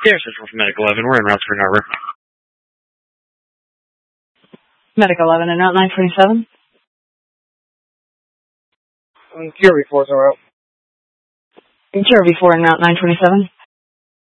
Air Central from Medic 11. We're en route to Spring Harbor. Medic 11 and Route 927. Kira V4's en route. Kira V4 and Route 927.